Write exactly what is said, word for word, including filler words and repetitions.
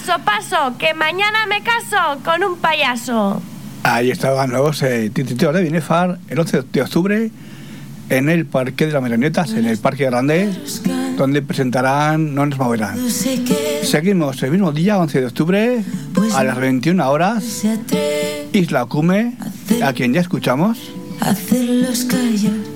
Paso, paso, que mañana me caso con un payaso. Ahí estaban los eh, tititos de Binefar el once de octubre en el Parque de las Marionetas, en el Parque Grande, donde presentarán No nos moverán. Seguimos el mismo día, once de octubre, a las veintiuna horas, Isla Cume, a quien ya escuchamos.